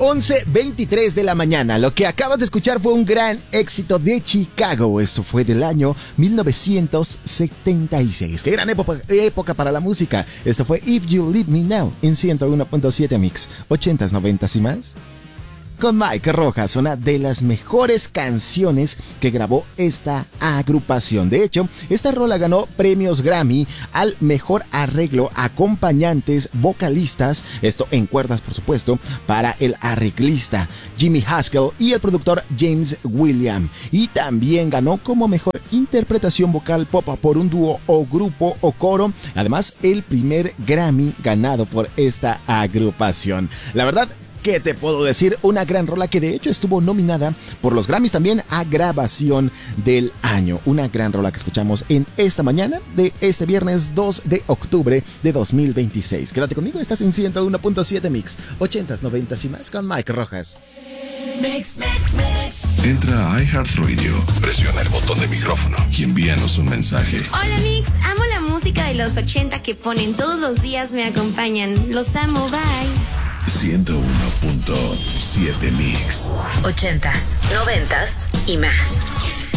11:23 de la mañana. Lo que acabas de escuchar fue un gran éxito de Chicago. Esto fue del año 1976. Qué gran época para la música. Esto fue If You Leave Me Now en 101.7 Mix. 80s, 90s y más. Con Mike Rojas, una de las mejores canciones que grabó esta agrupación. De hecho, esta rola ganó premios Grammy al mejor arreglo, acompañantes, vocalistas, esto en cuerdas por supuesto, para el arreglista Jimmy Haskell y el productor James Williams. Y también ganó como mejor interpretación vocal pop por un dúo o grupo o coro. Además, el primer Grammy ganado por esta agrupación. La verdad, ¿qué te puedo decir? Una gran rola que de hecho estuvo nominada por los Grammys también a grabación del año. Una gran rola que escuchamos en esta mañana de este viernes 2 de octubre de 2026. Quédate conmigo, estás en 101.7 Mix. 80s, 90s y más con Mike Rojas. Mix. Entra a iHeartRadio, presiona el botón de micrófono y envíanos un mensaje. Hola Mix, amo la música de los 80 que ponen todos los días, me acompañan. Los amo, bye. 101.7 Mix. 80s, 90s y más.